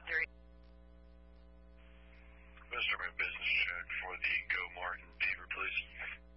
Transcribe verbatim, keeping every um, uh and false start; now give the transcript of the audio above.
Three. Mister My business check for the Go Martin Beaver, please.